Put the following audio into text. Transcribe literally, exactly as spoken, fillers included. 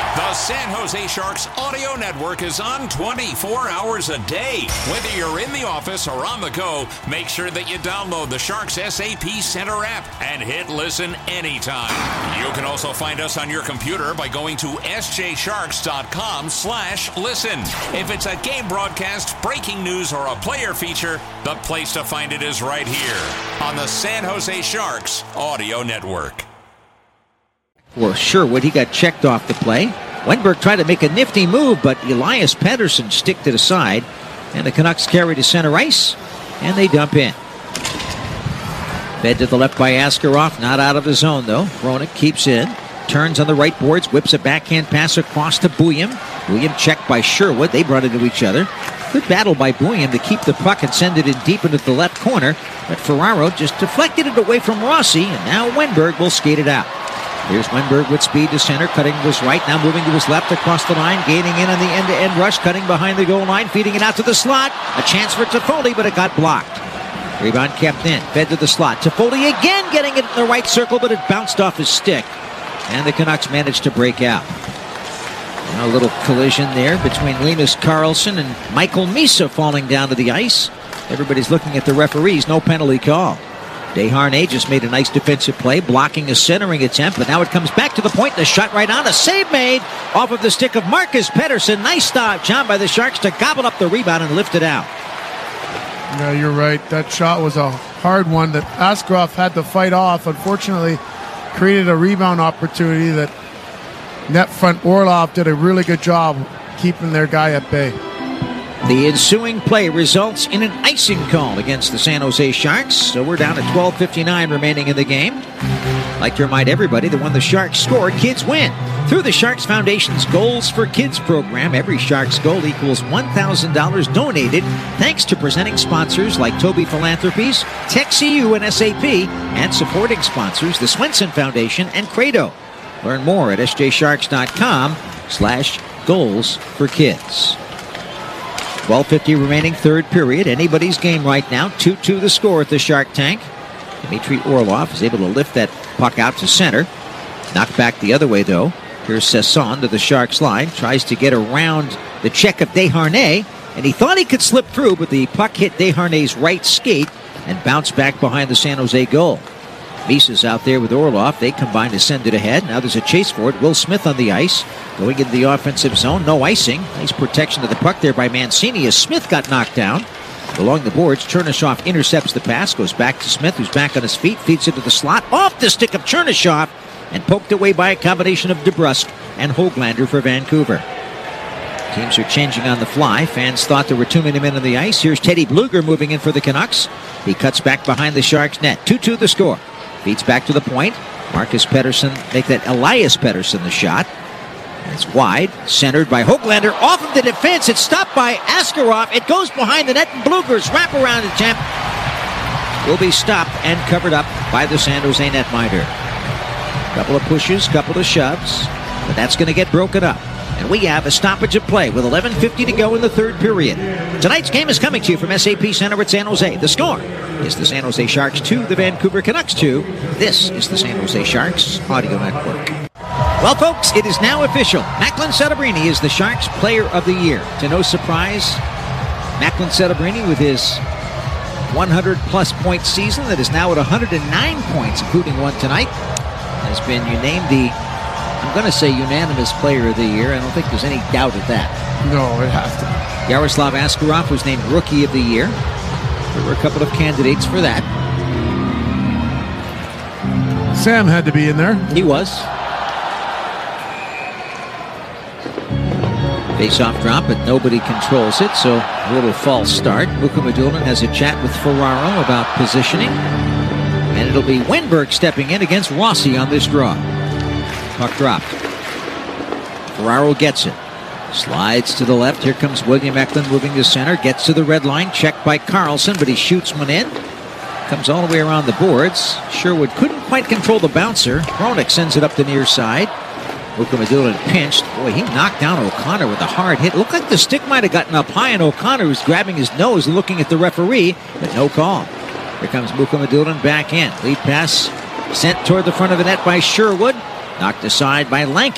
The San Jose Sharks audio network is on twenty-four hours a day. Whether you're in the office or on the go, make sure that you download the Sharks S A P Center app and hit listen anytime. You can also find us on your computer by going to s j sharks dot com slash listen. If it's a game broadcast, breaking news, or a player feature, the place to find it is right here on the San Jose Sharks audio network. For Sherwood, he got checked off the play. Wenberg tried to make a nifty move, but Elias Pettersson sticked it aside, and the Canucks carry to center ice, and they dump in. Fed to the left by Askarov, not out of the zone though. Hronek keeps in, turns on the right boards, whips a backhand pass across to Bouillon. Bouillon checked by Sherwood. They run into each other. Good battle by Bouillon to keep the puck and send it in deep into the left corner, but Ferraro just deflected it away from Rossi, and now Wenberg will skate it out. Here's Wenberg with speed to center, cutting to his right, now moving to his left across the line, gaining in on the end-to-end rush, cutting behind the goal line, feeding it out to the slot. A chance for Toffoli, but it got blocked. Rebound kept in, fed to the slot. Toffoli again getting it in the right circle, but it bounced off his stick. And the Canucks managed to break out. Now a little collision there between Linus Karlsson and Michael Misa falling down to the ice. Everybody's looking at the referees, no penalty call. Desharnais just made a nice defensive play, blocking a centering attempt, but now it comes back to the point, the shot right on, a save made off of the stick of Marcus Pettersson. Nice stop, job by the Sharks to gobble up the rebound and lift it out. Yeah, you're right. That shot was a hard one that Askarov had to fight off. Unfortunately, created a rebound opportunity that net front Orlov did a really good job keeping their guy at bay. The ensuing play results in an icing call against the San Jose Sharks, so we're down to twelve fifty-nine remaining in the game. I'd like to remind everybody that when the Sharks score, kids win. Through the Sharks Foundation's Goals for Kids program, every Sharks goal equals one thousand dollars donated thanks to presenting sponsors like Toby Philanthropies, TechCU and S A P, and supporting sponsors the Swenson Foundation and Credo. Learn more at s j sharks dot com slash goals for kids. twelve fifty remaining third period. Anybody's game right now. two two the score at the Shark Tank. Dmitry Orlov is able to lift that puck out to center. Knocked back the other way, though. Here's Sasson to the Sharks line. Tries to get around the check of Desharnais. And he thought he could slip through, but the puck hit Desharnais' right skate and bounced back behind the San Jose goal. Misa's out there with Orlov. They combine to send it ahead. Now there's a chase for it. Will Smith on the ice. Going into the offensive zone. No icing. Nice protection of the puck there by Mancini as Smith got knocked down. Along the boards, Chernyshov intercepts the pass. Goes back to Smith, who's back on his feet. Feeds it to the slot. Off the stick of Chernyshov. And poked away by a combination of DeBrusk and Höglander for Vancouver. Teams are changing on the fly. Fans thought there were too many men on the ice. Here's Teddy Bluger moving in for the Canucks. He cuts back behind the Sharks net. two two the score. Feeds back to the point. Marcus Pettersson make that Elias Pettersson the shot. It's wide, centered by Höglander. Off of the defense, it's stopped by Askarov. It goes behind the net, and Bluger's wraparound attempt will be stopped and covered up by the San Jose netminder. Couple of pushes, couple of shoves, but that's going to get broken up. And we have a stoppage of play with eleven fifty to go in the third period. Tonight's game is coming to you from S A P Center at San Jose. The score is the San Jose Sharks two, the Vancouver Canucks two. This is the San Jose Sharks Audio Network. Well, folks, it is now official. Macklin Celebrini is the Sharks Player of the Year. To no surprise, Macklin Celebrini with his one hundred plus point season that is now at one hundred nine points, including one tonight, has been named the, I'm going to say, unanimous Player of the Year. I don't think there's any doubt of that. No, it has to be. Yaroslav Askarov was named Rookie of the Year. There were a couple of candidates for that. Sam had to be in there. He was. Face-off drop, but nobody controls it, so a little false start. Mukhamadullin has a chat with Ferraro about positioning. And it'll be Wenberg stepping in against Rossi on this draw. Puck dropped. Ferraro gets it. Slides to the left. Here comes William Eklund moving to center. Gets to the red line. Checked by Karlsson, but he shoots one in. Comes all the way around the boards. Sherwood couldn't quite control the bouncer. Hronek sends it up the near side. Mukhamadullin pinched. Boy, he knocked down O'Connor with a hard hit. It looked like the stick might have gotten up high, and O'Connor was grabbing his nose and looking at the referee, but no call. Here comes Mukhamadullin back in. Lead pass sent toward the front of the net by Sherwood. Knocked aside by Lankin.